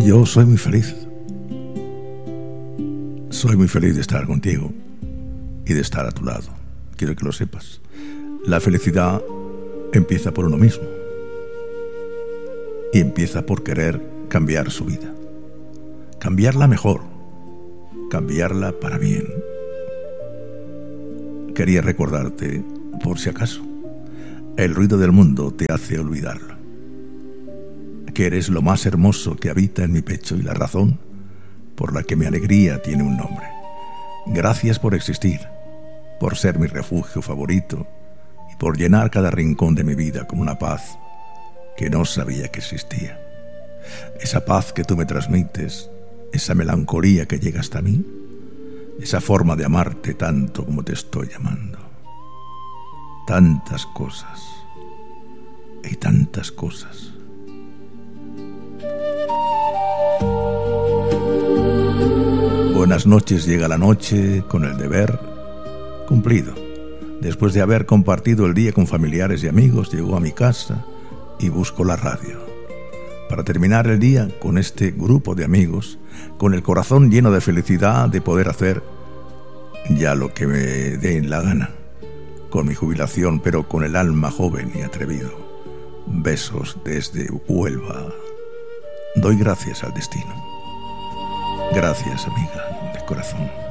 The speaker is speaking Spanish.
Yo soy muy feliz. Soy muy feliz de estar contigo y de estar a tu lado. Quiero que lo sepas. La felicidad empieza por uno mismo. Y empieza por querer cambiar su vida. Cambiarla mejor. Cambiarla para bien. Quería recordarte, por si acaso, el ruido del mundo te hace olvidarlo. Que eres lo más hermoso que habita en mi pecho y la razón por la que mi alegría tiene un nombre. Gracias por existir, por ser mi refugio favorito y por llenar cada rincón de mi vida con una paz que no sabía que existía. Esa paz que tú me transmites, esa melancolía que llega hasta mí, esa forma de amarte tanto como te estoy amando. Tantas cosas y tantas cosas. Buenas noches, llega la noche con el deber cumplido. Después de haber compartido el día con familiares y amigos, llego a mi casa y busco la radio. Para terminar el día con este grupo de amigos, con el corazón lleno de felicidad de poder hacer ya lo que me dé la gana, con mi jubilación, pero con el alma joven y atrevido. Besos desde Huelva. Doy gracias al destino. Gracias, amiga, de corazón.